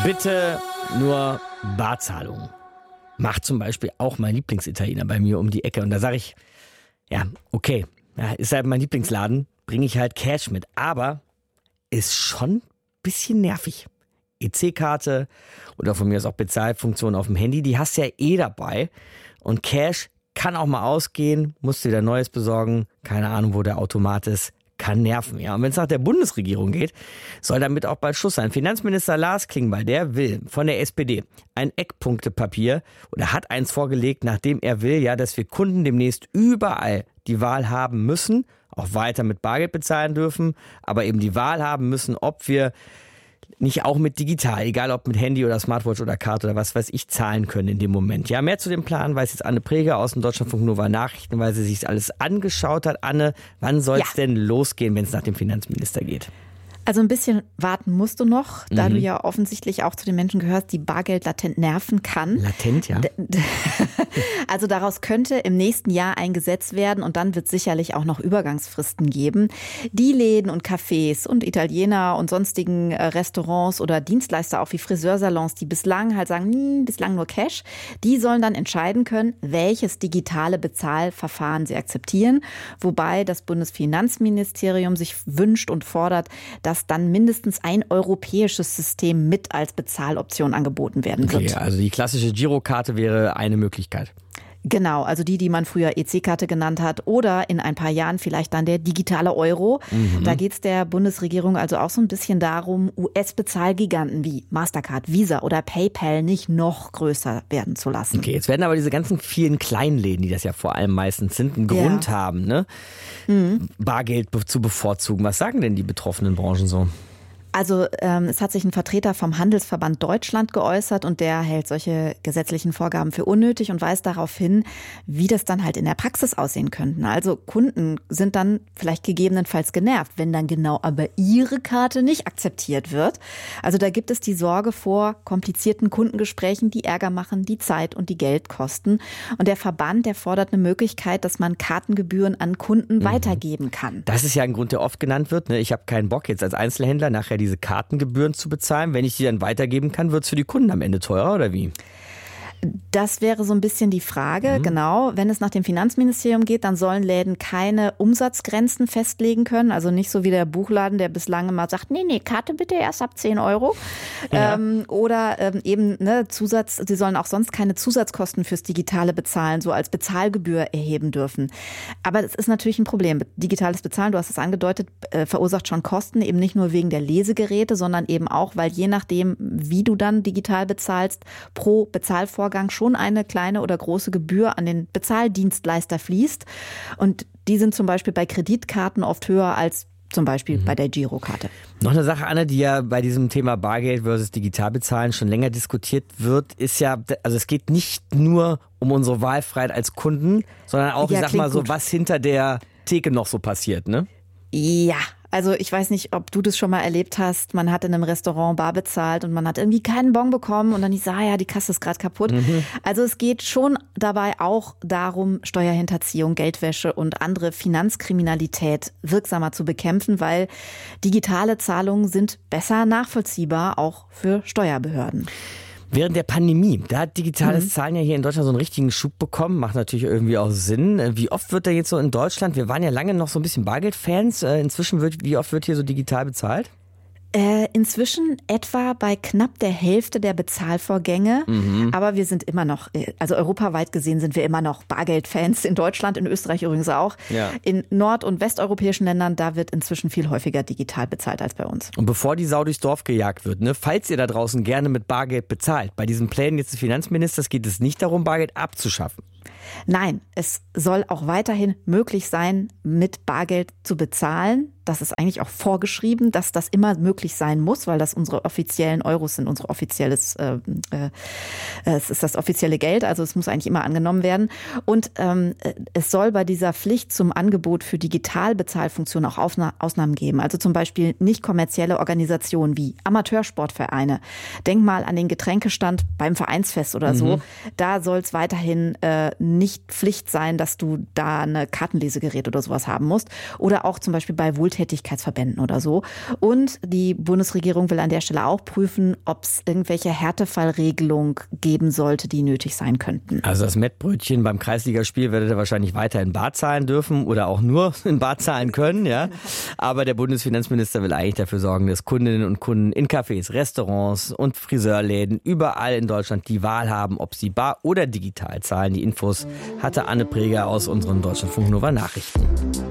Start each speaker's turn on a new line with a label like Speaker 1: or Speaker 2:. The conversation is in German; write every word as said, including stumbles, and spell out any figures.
Speaker 1: Bitte nur Barzahlung. Macht zum Beispiel auch mein Lieblingsitaliener bei mir um die Ecke. Und da sage ich, ja, okay, ja, ist halt mein Lieblingsladen, bringe ich halt Cash mit. Aber ist schon ein bisschen nervig. E C-Karte oder von mir aus auch Bezahlfunktion auf dem Handy, die hast du ja eh dabei. Und Cash kann auch mal ausgehen, musst du wieder Neues besorgen. Keine Ahnung, wo der Automat ist. Kann nerven, ja. Und wenn es nach der Bundesregierung geht, soll damit auch bald Schluss sein. Finanzminister Lars Klingbeil, der will von der S P D ein Eckpunktepapier oder hat eins vorgelegt, nachdem er will, ja, dass wir Kunden demnächst überall die Wahl haben müssen, auch weiter mit Bargeld bezahlen dürfen, aber eben die Wahl haben müssen, ob wir nicht auch mit digital, egal ob mit Handy oder Smartwatch oder Karte oder was weiß ich, zahlen können in dem Moment. Ja, mehr zu dem Plan weiß jetzt Anne Preger aus dem Deutschlandfunk Nova Nachrichten, weil sie sich alles angeschaut hat. Anne, wann soll es ja. denn losgehen, wenn es nach dem Finanzminister geht?
Speaker 2: Also ein bisschen warten musst du noch, da
Speaker 1: mhm.
Speaker 2: du ja offensichtlich auch zu den Menschen gehörst, die Bargeld latent nerven kann.
Speaker 1: Latent, ja.
Speaker 2: Also daraus könnte im nächsten Jahr ein Gesetz werden und dann wird es sicherlich auch noch Übergangsfristen geben. Die Läden und Cafés und Italiener und sonstigen Restaurants oder Dienstleister, auch wie Friseursalons, die bislang halt sagen, hm, bislang nur Cash, die sollen dann entscheiden können, welches digitale Bezahlverfahren sie akzeptieren. Wobei das Bundesfinanzministerium sich wünscht und fordert, dass dann mindestens ein europäisches System mit als Bezahloption angeboten werden wird.
Speaker 1: Okay, also die klassische Girokarte wäre eine Möglichkeit.
Speaker 2: Genau, also die, die man früher E C-Karte genannt hat oder in ein paar Jahren vielleicht dann der digitale Euro. Mhm. Da geht es der Bundesregierung also auch so ein bisschen darum, U S-Bezahlgiganten wie Mastercard, Visa oder PayPal nicht noch größer werden zu lassen.
Speaker 1: Okay, jetzt werden aber diese ganzen vielen Kleinläden, die das ja vor allem meistens sind, einen Grund ja. haben, ne? Mhm. Bargeld zu bevorzugen. Was sagen denn die betroffenen Branchen so?
Speaker 2: Also ähm, es hat sich ein Vertreter vom Handelsverband Deutschland geäußert und der hält solche gesetzlichen Vorgaben für unnötig und weist darauf hin, wie das dann halt in der Praxis aussehen könnten. Also Kunden sind dann vielleicht gegebenenfalls genervt, wenn dann genau aber ihre Karte nicht akzeptiert wird. Also da gibt es die Sorge vor komplizierten Kundengesprächen, die Ärger machen, die Zeit und die Geld kosten. Und der Verband, der fordert eine Möglichkeit, dass man Kartengebühren an Kunden mhm. weitergeben kann.
Speaker 1: Das ist ja ein Grund, der oft genannt wird. Ne? Ich habe keinen Bock jetzt als Einzelhändler nachher die diese Kartengebühren zu bezahlen. Wenn ich die dann weitergeben kann, wird es für die Kunden am Ende teurer oder wie?
Speaker 2: Das wäre so ein bisschen die Frage, mhm. genau. Wenn es nach dem Finanzministerium geht, dann sollen Läden keine Umsatzgrenzen festlegen können. Also nicht so wie der Buchladen, der bislang immer sagt, nee, nee, Karte bitte erst ab zehn Euro. Ja. Ähm, oder ähm, eben ne, Zusatz, sie sollen auch sonst keine Zusatzkosten fürs digitale Bezahlen so als Bezahlgebühr erheben dürfen. Aber es ist natürlich ein Problem. Digitales Bezahlen, du hast es angedeutet, äh, verursacht schon Kosten, eben nicht nur wegen der Lesegeräte, sondern eben auch, weil je nachdem, wie du dann digital bezahlst, pro Bezahlvorgang schon eine kleine oder große Gebühr an den Bezahldienstleister fließt. Und die sind zum Beispiel bei Kreditkarten oft höher als zum Beispiel mhm. bei der Girokarte.
Speaker 1: Noch eine Sache, Anne, die ja bei diesem Thema Bargeld versus Digitalbezahlen schon länger diskutiert wird, ist ja, also es geht nicht nur um unsere Wahlfreiheit als Kunden, sondern auch, ja, ich sag mal so, gut. was hinter der Theke noch so passiert, ne?
Speaker 2: Ja, also ich weiß nicht, ob du das schon mal erlebt hast. Man hat in einem Restaurant bar bezahlt und man hat irgendwie keinen Bon bekommen und dann hieß, ah ja, die Kasse ist gerade kaputt. Mhm. Also es geht schon dabei auch darum, Steuerhinterziehung, Geldwäsche und andere Finanzkriminalität wirksamer zu bekämpfen, weil digitale Zahlungen sind besser nachvollziehbar, auch für Steuerbehörden.
Speaker 1: Während der Pandemie, da hat digitales mhm. Zahlen ja hier in Deutschland so einen richtigen Schub bekommen. Macht natürlich irgendwie auch Sinn. Wie oft wird da jetzt so in Deutschland, wir waren ja lange noch so ein bisschen Bargeldfans, inzwischen wird, wie oft wird hier so digital bezahlt?
Speaker 2: Äh, inzwischen etwa bei knapp der Hälfte der Bezahlvorgänge. Mhm. Aber wir sind immer noch, also europaweit gesehen sind wir immer noch Bargeldfans. In Deutschland, in Österreich übrigens auch. Ja. In nord- und westeuropäischen Ländern, da wird inzwischen viel häufiger digital bezahlt als bei uns.
Speaker 1: Und bevor die Sau durchs Dorf gejagt wird, ne, falls ihr da draußen gerne mit Bargeld bezahlt, bei diesen Plänen jetzt des Finanzministers geht es nicht darum, Bargeld abzuschaffen.
Speaker 2: Nein, es soll auch weiterhin möglich sein, mit Bargeld zu bezahlen. Das ist eigentlich auch vorgeschrieben, dass das immer möglich sein muss, weil das unsere offiziellen Euros sind, unser offizielles, äh, äh, es ist das offizielle Geld, also es muss eigentlich immer angenommen werden. Und ähm, es soll bei dieser Pflicht zum Angebot für Digitalbezahlfunktionen auch Ausna- Ausnahmen geben. Also zum Beispiel nicht kommerzielle Organisationen wie Amateursportvereine. Denk mal an den Getränkestand beim Vereinsfest oder mhm. so. Da soll es weiterhin äh, nicht Pflicht sein, dass du da eine Kartenlesegerät oder sowas haben musst. Oder auch zum Beispiel bei Wohltätigkeiten Wohltätigkeitsverbänden oder so. Und die Bundesregierung will an der Stelle auch prüfen, ob es irgendwelche Härtefallregelungen geben sollte, die nötig sein könnten.
Speaker 1: Also das Mettbrötchen beim Kreisligaspiel werdet ihr wahrscheinlich weiter in Bar zahlen dürfen oder auch nur in Bar zahlen können, ja. Aber der Bundesfinanzminister will eigentlich dafür sorgen, dass Kundinnen und Kunden in Cafés, Restaurants und Friseurläden überall in Deutschland die Wahl haben, ob sie bar oder digital zahlen. Die Infos hatte Anne Preger aus unseren Deutschlandfunk Nova Nachrichten.